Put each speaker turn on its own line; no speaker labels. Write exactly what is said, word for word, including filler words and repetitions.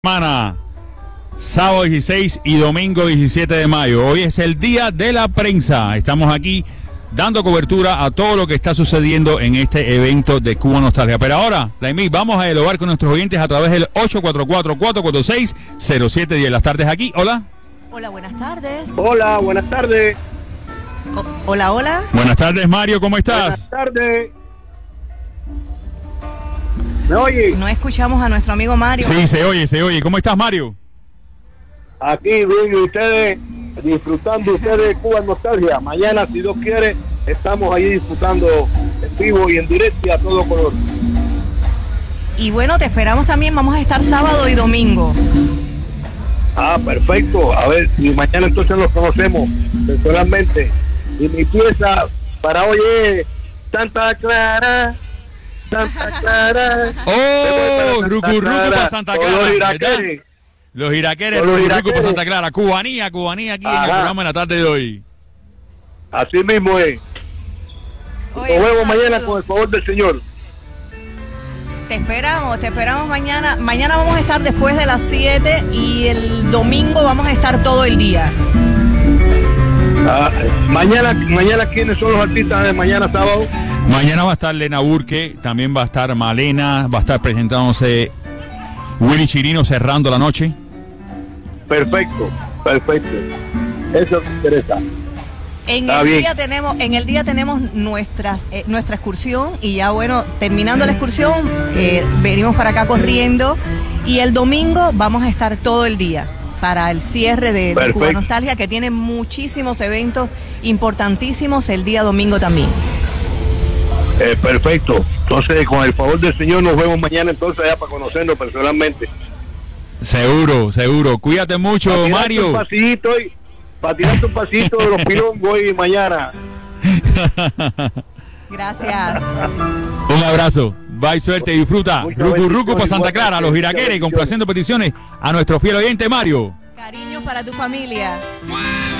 Semana, sábado dieciséis y domingo diecisiete de mayo. Hoy es el día de la prensa. Estamos aquí dando cobertura a todo lo que está sucediendo en este evento de Cuba Nostalgia. Pero ahora, Laimí, vamos a dialogar con nuestros oyentes a través del ocho cuatro cuatro, cuatro cuatro seis, cero siete uno cero. Las tardes aquí. Hola.
Hola, buenas tardes.
Hola, buenas tardes.
O- hola, hola.
Buenas tardes, Mario. ¿Cómo
Buenas
estás?
tardes. ¿Me oye?
No escuchamos a nuestro amigo Mario.
Sí, se oye, se oye. ¿Cómo estás, Mario?
Aquí, bien, y ustedes disfrutando ustedes de Cuba Nostalgia. Mañana, si Dios quiere, estamos ahí disfrutando en vivo y en directo y a todo color.
Y bueno, te esperamos también. Vamos a estar sábado y domingo.
Ah, perfecto. A ver, si mañana entonces nos conocemos personalmente. Y mi pieza para hoy es Santa Clara, Santa Clara.
¡Oh! Rucu Rucu para Santa
Con los
Clara, ¿verdad?
iraqueres.
Los iraqueres,
Con los
Rucu Rucu para
iraqueres.
Santa Clara. Cubanía, cubanía aquí en el
Ajá.
programa en la tarde de hoy.
Así mismo es.
Oye,
Nos vemos
un
mañana
saludo.
con el favor del Señor.
Te esperamos, te esperamos mañana. Mañana vamos a estar después de las siete y el domingo vamos a estar todo el día.
Ah, mañana, mañana, ¿quiénes son los artistas de mañana sábado?
Mañana va a estar Lena Burke, también va a estar Malena, va a estar presentándose Willy Chirino cerrando la noche.
Perfecto, perfecto. Eso me interesa.
En
Está
el
bien.
día tenemos, en el día tenemos nuestras, eh, nuestra excursión y ya bueno, terminando la excursión, eh, venimos para acá corriendo y el domingo vamos a estar todo el día para el cierre de, de
Perfecto.
Cuba Nostalgia, que tiene muchísimos eventos importantísimos el día domingo también.
Eh, perfecto. Entonces, con el favor del Señor, nos vemos mañana entonces allá para conocernos personalmente.
Seguro, seguro. Cuídate mucho,
Para tirarte
Mario.
un pasito y para tirarte un pasito de los pilongos y mañana.
Gracias.
Un abrazo. Bye, suerte, disfruta.
Muchas
Rucu Rucu
bendiciones,
para Santa
igualmente.
Clara, los
Muchas
iraqueres,
bendiciones.
complaciendo peticiones a nuestro fiel oyente Mario.
Cariños para tu familia.